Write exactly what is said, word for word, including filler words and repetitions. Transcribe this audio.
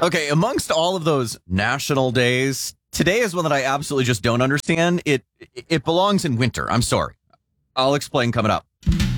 Okay, amongst all of those national days, today is one that I absolutely just don't understand. It it belongs in winter. I'm sorry. I'll explain coming up.